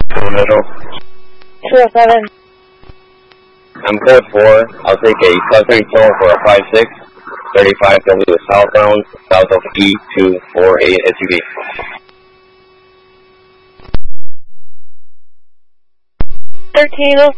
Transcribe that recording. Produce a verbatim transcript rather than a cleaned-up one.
Middle. two oh seven. I'm code four. I'll take a Southern Soul for a five six, thirty-five W southbound, south of E two four eight S U V. thirteen oh